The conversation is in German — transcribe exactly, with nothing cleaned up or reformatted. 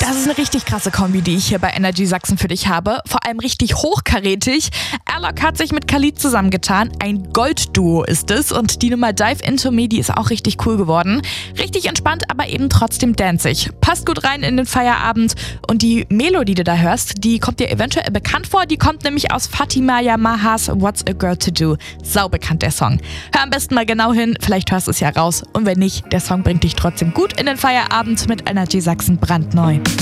Das ist eine richtig krasse Kombi, die ich hier bei Energy Sachsen für dich habe. Vor allem richtig hochkarätig. Airlock hat sich mit Khalid zusammengetan. Ein Goldduo ist es. Und die Nummer Dive Into Me, die ist auch richtig cool geworden. Richtig entspannt, aber eben trotzdem danzig. Passt gut rein in den Feierabend. Und die Melo, die du da hörst, die kommt dir eventuell bekannt vor. Die kommt nämlich aus Fatima Yamahas What's a Girl to Do. Sau bekannt der Song. Hör am besten mal genau hin. Vielleicht hörst du es ja raus. Und wenn nicht, der Song bringt dich trotzdem gut in den Feierabend mit Energy Sachsen brandneu.